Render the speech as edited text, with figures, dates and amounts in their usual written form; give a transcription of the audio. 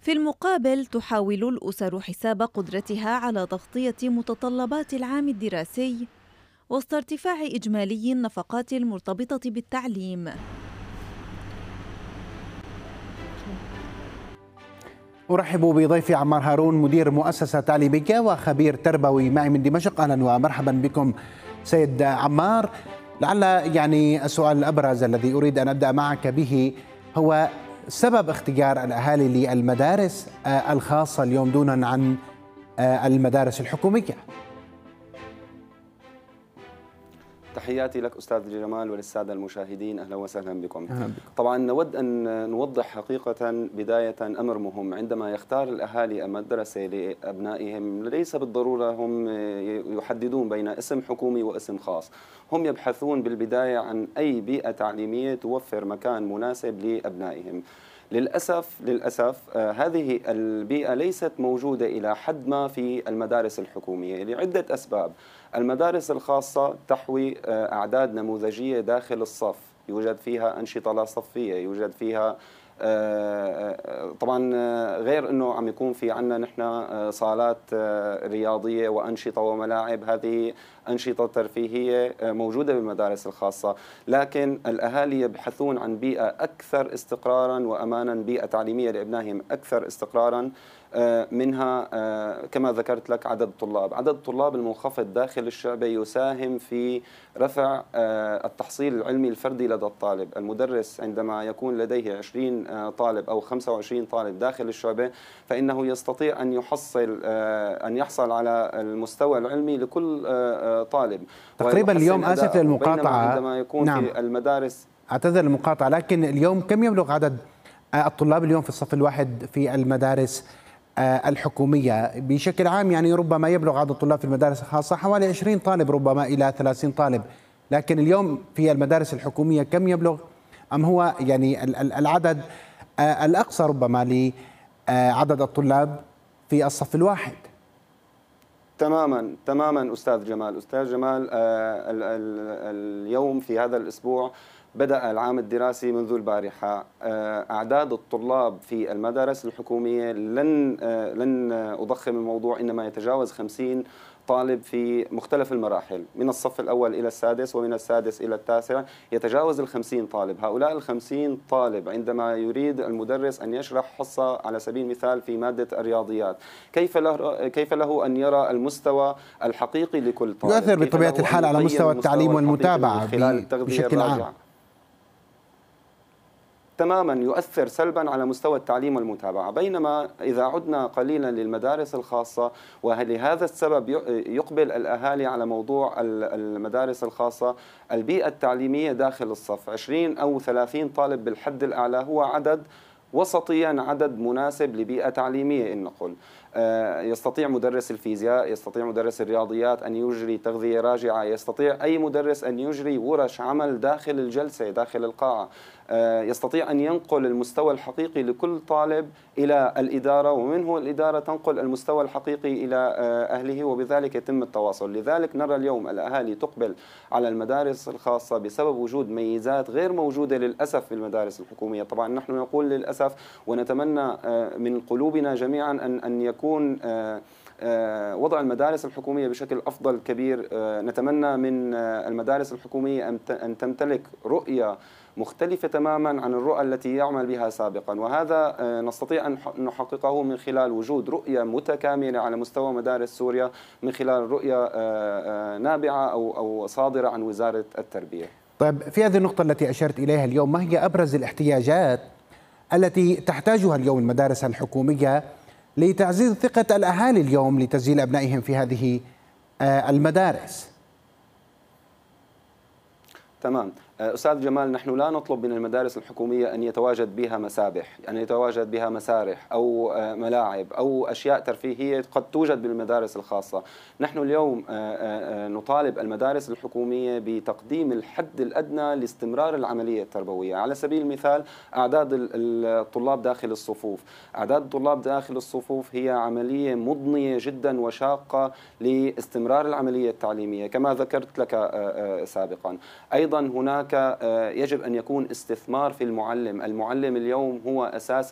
في المقابل تحاول الأسر حساب قدرتها على تغطية متطلبات العام الدراسي وسط ارتفاع إجمالي النفقات المرتبطة بالتعليم. أرحب بضيفي عمار هارون، مدير مؤسسة تعليمية وخبير تربوي معي من دمشق. أهلا ومرحبا بكم سيد عمار. لعل السؤال الأبرز الذي أريد أن أبدأ معك به هو سبب اختيار الأهالي للمدارس الخاصة اليوم دونا عن المدارس الحكومية. تحياتي لك أستاذ جمال وللسادة المشاهدين، أهلا وسهلا بكم. طبعا نود أن نوضح حقيقة بداية أمر مهم. عندما يختار الأهالي المدرسة لأبنائهم ليس بالضرورة هم يحددون بين اسم حكومي واسم خاص، هم يبحثون بالبداية عن أي بيئة تعليمية توفر مكان مناسب لأبنائهم. للأسف هذه البيئة ليست موجودة إلى حد ما في المدارس الحكومية لعدة أسباب. المدارس الخاصة تحوي أعداد نموذجية داخل الصف، يوجد فيها أنشطة لا صفية، يوجد فيها طبعا غير أنه عم يكون في عنا نحن صالات رياضية وأنشطة وملاعب، هذه أنشطة ترفيهية موجودة بالمدارس الخاصة، لكن الأهالي يبحثون عن بيئة أكثر استقرارا وأمانا، بيئة تعليمية لأبنائهم أكثر استقرارا. منها كما ذكرت لك عدد الطلاب المنخفض داخل الشعبة يساهم في رفع التحصيل العلمي الفردي لدى الطالب. المدرس عندما يكون لديه 20 طالب أو 25 طالب داخل الشعبة فإنه يستطيع أن يحصل على المستوى العلمي لكل طالب تقريبا. اليوم آسف للمقاطعة، عندما يكون في المدارس، أعتذر المقاطعة، لكن اليوم كم يبلغ عدد الطلاب اليوم في الصف الواحد في المدارس الحكومية بشكل عام؟ ربما يبلغ عدد الطلاب في المدارس الخاصة حوالي 20 طالب ربما إلى 30 طالب، لكن اليوم في المدارس الحكومية كم يبلغ؟ أم هو العدد الأقصى ربما لعدد الطلاب في الصف الواحد؟ تماما أستاذ جمال. اليوم في هذا الأسبوع بدأ العام الدراسي منذ البارحة. أعداد الطلاب في المدارس الحكومية لن أضخم الموضوع، إنما يتجاوز 50 طالب في مختلف المراحل، من الصف الأول إلى السادس ومن السادس إلى التاسع، يتجاوز 50 طالب. هؤلاء 50 طالب عندما يريد المدرس أن يشرح حصة على سبيل المثال في مادة الرياضيات، كيف له أن يرى المستوى الحقيقي لكل طالب؟ يؤثر بطبيعة الحال على مستوى التعليم والمتابعة بشكل عام. تماما يؤثر سلبا على مستوى التعليم والمتابعة. بينما إذا عدنا قليلا للمدارس الخاصة، ولهذا السبب يقبل الأهالي على موضوع المدارس الخاصة، البيئة التعليمية داخل الصف 20 أو 30 طالب بالحد الأعلى هو عدد وسطيا، عدد مناسب لبيئة تعليمية إن نقول. يستطيع مدرس الفيزياء، يستطيع مدرس الرياضيات أن يجري تغذية راجعة، يستطيع أي مدرس أن يجري ورش عمل داخل الجلسة داخل القاعة، يستطيع أن ينقل المستوى الحقيقي لكل طالب إلى الإدارة، ومنه الإدارة تنقل المستوى الحقيقي إلى أهله، وبذلك يتم التواصل. لذلك نرى اليوم الأهالي تقبل على المدارس الخاصة بسبب وجود ميزات غير موجودة للأسف في المدارس الحكومية. طبعا نحن نقول للأسف، ونتمنى من قلوبنا جميعا أن يكون وضع المدارس الحكومية بشكل أفضل كبير. نتمنى من المدارس الحكومية أن تمتلك رؤية مختلفة تماما عن الرؤى التي يعمل بها سابقا، وهذا نستطيع أن نحققه من خلال وجود رؤية متكاملة على مستوى مدارس سوريا، من خلال رؤية نابعة أو صادرة عن وزارة التربية. طيب، في هذه النقطة التي أشرت إليها اليوم، ما هي أبرز الاحتياجات التي تحتاجها اليوم المدارس الحكومية لتعزيز ثقة الأهالي اليوم لتسجيل أبنائهم في هذه المدارس؟ تمام أستاذ جمال، نحن لا نطلب من المدارس الحكومية أن يتواجد بها مسابح، أن يتواجد بها مسارح أو ملاعب أو أشياء ترفيهية قد توجد بالمدارس الخاصة. نحن اليوم نطالب المدارس الحكومية بتقديم الحد الأدنى لاستمرار العملية التربوية. على سبيل المثال، أعداد الطلاب داخل الصفوف. أعداد الطلاب داخل الصفوف هي عملية مضنية جدا وشاقة لاستمرار العملية التعليمية كما ذكرت لك سابقا. أيضا هناك يجب أن يكون استثمار في المعلم. المعلم اليوم هو أساس